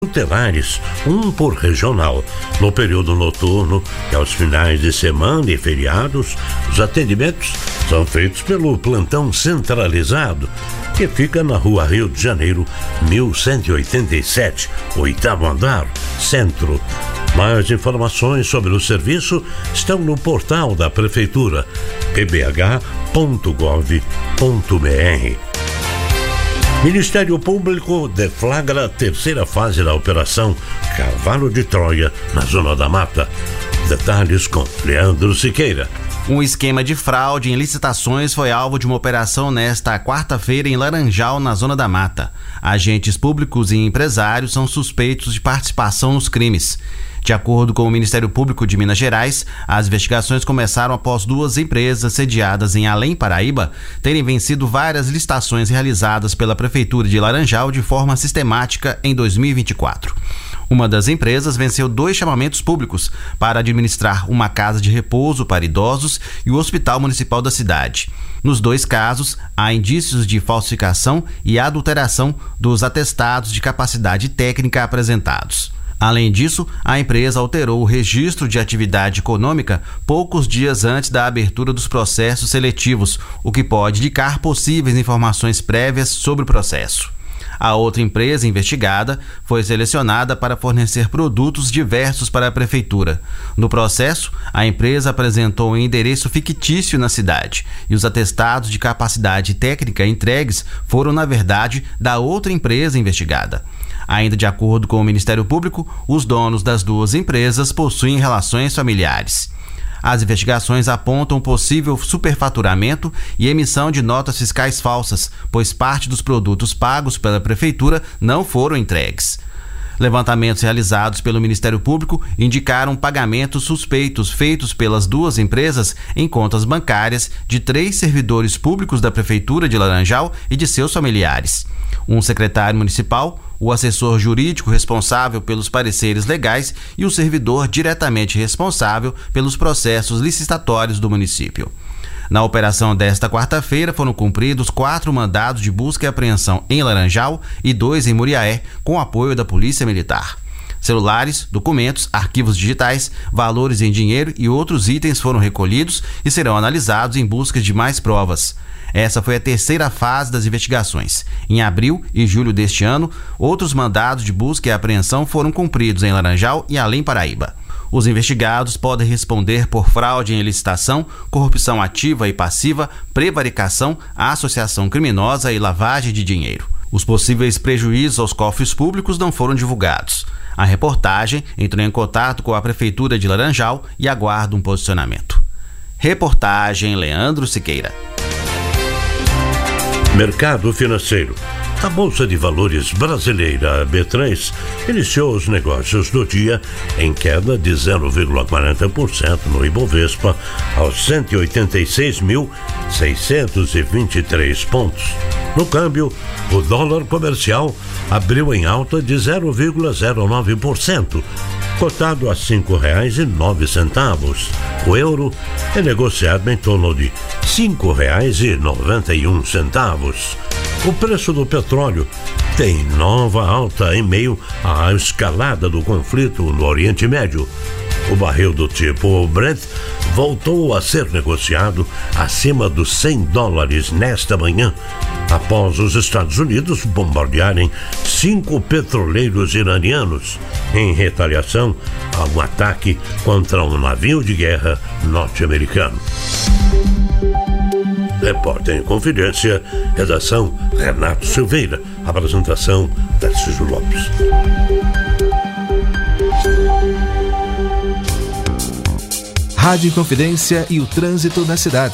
tutelares, um por regional. No período noturno e aos finais de semana e feriados, os atendimentos são feitos pelo plantão centralizado, que fica na Rua Rio de Janeiro, 1187, 8º andar, Centro. Mais informações sobre o serviço estão no portal da Prefeitura, pbh.gov.br. Ministério Público deflagra a terceira fase da Operação Cavalo de Troia, na Zona da Mata. Detalhes com Leandro Siqueira. Um esquema de fraude em licitações foi alvo de uma operação nesta quarta-feira em Laranjal, na Zona da Mata. Agentes públicos e empresários são suspeitos de participação nos crimes. De acordo com o Ministério Público de Minas Gerais, as investigações começaram após duas empresas sediadas em Além Paraíba terem vencido várias licitações realizadas pela Prefeitura de Laranjal de forma sistemática em 2024. Uma das empresas venceu 2 chamamentos públicos para administrar uma casa de repouso para idosos e o Hospital Municipal da cidade. Nos 2 casos, há indícios de falsificação e adulteração dos atestados de capacidade técnica apresentados. Além disso, a empresa alterou o registro de atividade econômica poucos dias antes da abertura dos processos seletivos, o que pode indicar possíveis informações prévias sobre o processo. A outra empresa investigada foi selecionada para fornecer produtos diversos para a Prefeitura. No processo, a empresa apresentou um endereço fictício na cidade e os atestados de capacidade técnica entregues foram, na verdade, da outra empresa investigada. Ainda de acordo com o Ministério Público, os donos das 2 empresas possuem relações familiares. As investigações apontam possível superfaturamento e emissão de notas fiscais falsas, pois parte dos produtos pagos pela Prefeitura não foram entregues. Levantamentos realizados pelo Ministério Público indicaram pagamentos suspeitos feitos pelas 2 empresas em contas bancárias de 3 servidores públicos da Prefeitura de Laranjal e de seus familiares. Um secretário municipal, o assessor jurídico responsável pelos pareceres legais e o servidor diretamente responsável pelos processos licitatórios do município. Na operação desta quarta-feira foram cumpridos 4 mandados de busca e apreensão em Laranjal e 2 em Muriaé, com apoio da Polícia Militar. Celulares, documentos, arquivos digitais, valores em dinheiro e outros itens foram recolhidos e serão analisados em busca de mais provas. Essa foi a terceira fase das investigações. Em abril e julho deste ano, outros mandados de busca e apreensão foram cumpridos em Laranjal e Além Paraíba. Os investigados podem responder por fraude em licitação, corrupção ativa e passiva, prevaricação, associação criminosa e lavagem de dinheiro. Os possíveis prejuízos aos cofres públicos não foram divulgados. A reportagem entrou em contato com a Prefeitura de Laranjal e aguarda um posicionamento. Reportagem Leandro Siqueira. Mercado financeiro. A Bolsa de Valores brasileira, B3, iniciou os negócios do dia em queda de 0,40% no Ibovespa aos 186.623 pontos. No câmbio, o dólar comercial abriu em alta de 0,09%, cotado a R$ 5,09. O euro é negociado em torno de R$ 5,91. O preço do petróleo tem nova alta em meio à escalada do conflito no Oriente Médio. O barril do tipo Brent voltou a ser negociado acima dos $100 nesta manhã, após os Estados Unidos bombardearem 5 petroleiros iranianos em retaliação a um ataque contra um navio de guerra norte-americano. Repórter em Confidência, redação Renato Silveira, apresentação Tarcísio Lopes. Rádio Confidência e o trânsito na cidade.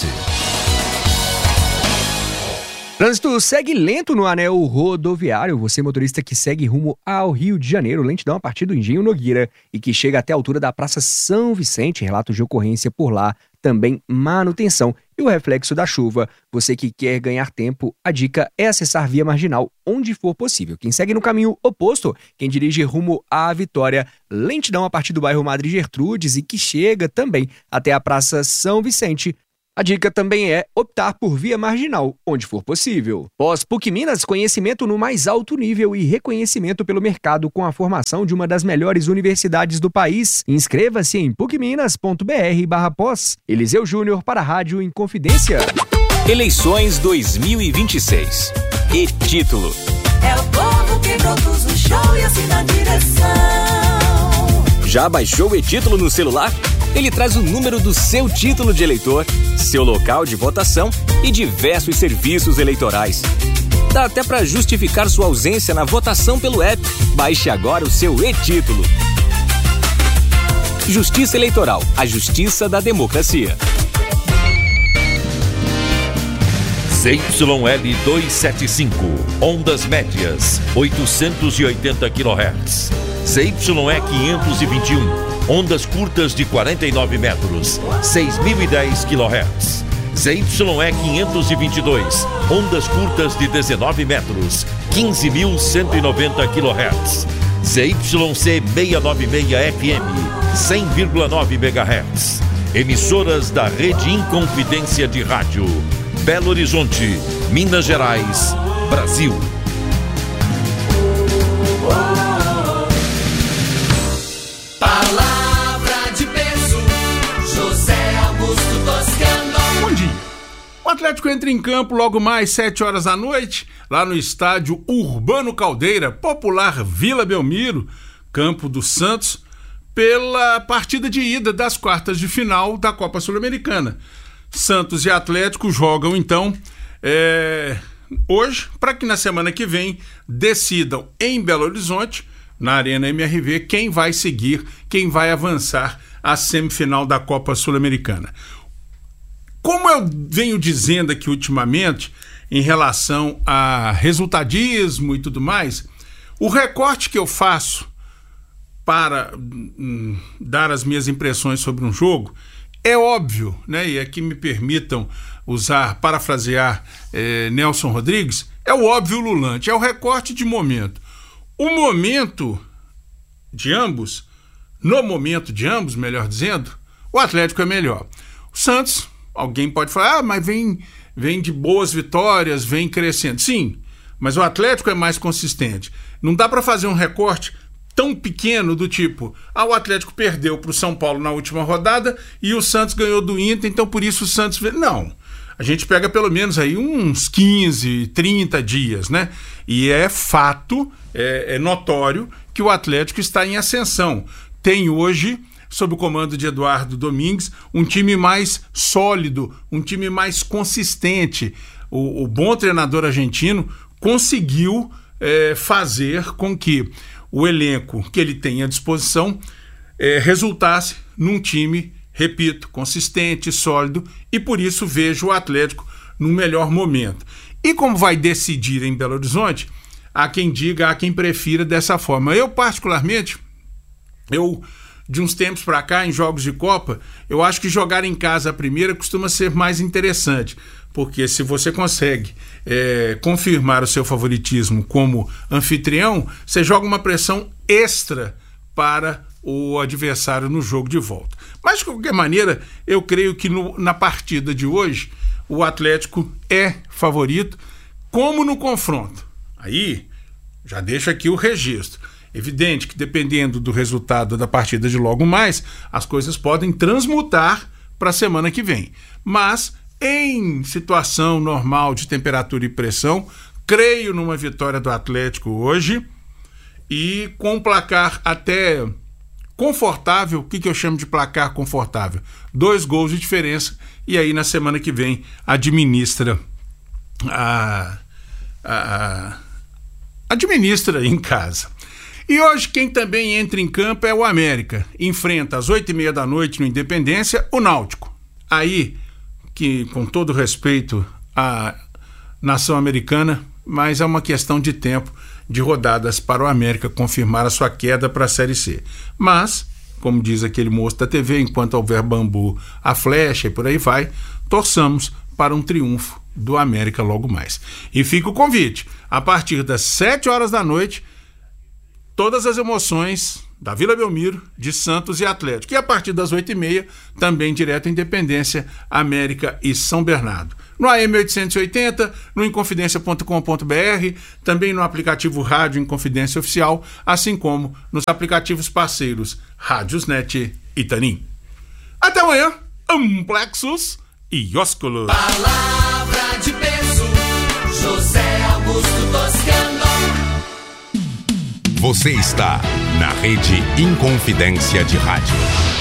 Trânsito segue lento no anel rodoviário. Você, motorista que segue rumo ao Rio de Janeiro, lentidão a partir do Engenho Nogueira e que chega até a altura da Praça São Vicente, relatos de ocorrência por lá, também manutenção. E o reflexo da chuva, você que quer ganhar tempo, a dica é acessar via marginal onde for possível. Quem segue no caminho oposto, quem dirige rumo à Vitória, lentidão a partir do bairro Madre Gertrudes e que chega também até a Praça São Vicente. A dica também é optar por via marginal, onde for possível. Pós-PUC Minas, conhecimento no mais alto nível e reconhecimento pelo mercado com a formação de uma das melhores universidades do país. Inscreva-se em pucminas.br/pós. Eliseu Júnior para a Rádio Inconfidência. Eleições 2026. E título. É o povo que produz o show e assina a direção. Já baixou o e-título no celular? Ele traz o número do seu título de eleitor, seu local de votação e diversos serviços eleitorais. Dá até para justificar sua ausência na votação pelo app. Baixe agora o seu e-título. Justiça Eleitoral, a justiça da democracia. ZYL 275, ondas médias, 880 kHz. ZYE 521, ondas curtas de 49 metros, 6.010 kHz. ZYE 522, ondas curtas de 19 metros, 15.190 kHz. ZYC 696 FM, 100,9 MHz. Emissoras da Rede Inconfidência de Rádio. Belo Horizonte, Minas Gerais, Brasil. Palavra de peso, José Augusto Toscano. Bom dia. O Atlético entra em campo logo mais 7 horas da noite, lá no estádio Urbano Caldeira, popular Vila Belmiro, campo do Santos, pela partida de ida das quartas de final da Copa Sul-Americana. Santos e Atlético jogam então hoje, para que na semana que vem decidam em Belo Horizonte, na Arena MRV, quem vai seguir, quem vai avançar à semifinal da Copa Sul-Americana. Como eu venho dizendo aqui ultimamente, em relação a resultadismo e tudo mais, o recorte que eu faço para dar as minhas impressões sobre um jogo é óbvio, né? E aqui me permitam parafrasear Nelson Rodrigues, é o óbvio ululante, é o recorte de momento. O momento de ambos, no momento de ambos, melhor dizendo, o Atlético é melhor. O Santos, alguém pode falar, mas vem de boas vitórias, vem crescendo. Sim, mas o Atlético é mais consistente. Não dá para fazer um recorte tão pequeno do tipo, o Atlético perdeu para o São Paulo na última rodada e o Santos ganhou do Inter, então por isso o Santos... Não, a gente pega pelo menos aí uns 15, 30 dias, né? E é fato, é notório que o Atlético está em ascensão. Tem hoje, sob o comando de Eduardo Domingues, um time mais sólido, um time mais consistente. O bom treinador argentino conseguiu fazer com que o elenco que ele tem à disposição resultasse num time, repito, consistente, sólido, e por isso vejo o Atlético no melhor momento. E como vai decidir em Belo Horizonte, há quem diga, há quem prefira dessa forma. Eu, particularmente, de uns tempos para cá, em jogos de Copa, eu acho que jogar em casa a primeira costuma ser mais interessante, porque se você consegue confirmar o seu favoritismo como anfitrião, você joga uma pressão extra para o adversário no jogo de volta. Mas, de qualquer maneira, eu creio que na partida de hoje, o Atlético é favorito, como no confronto. Aí, já deixa aqui o registro. Evidente que, dependendo do resultado da partida de logo mais, as coisas podem transmutar para a semana que vem. Mas, em situação normal de temperatura e pressão, creio numa vitória do Atlético hoje e com um placar até confortável. O que eu chamo de placar confortável? 2 gols de diferença, e aí na semana que vem administra em casa. E hoje quem também entra em campo é o América. Enfrenta às 8h30 da noite no Independência o Náutico. Aí, que com todo respeito à nação americana, mas é uma questão de tempo, de rodadas para o América confirmar a sua queda para a Série C. Mas, como diz aquele moço da TV, enquanto houver bambu, a flecha e por aí vai, torçamos para um triunfo do América logo mais. E fica o convite, a partir das 7 horas da noite, todas as emoções da Vila Belmiro, de Santos e Atlético. E a partir das 8h30, também direto Independência, América e São Bernardo. No AM 880, no Inconfidência.com.br, também no aplicativo Rádio Inconfidência Oficial, assim como nos aplicativos parceiros Rádiosnet e Tanim. Até amanhã, Amplexus e Ósculos. Palavra de peso, José Augusto Toscano. Você está na Rede Inconfidência de Rádio.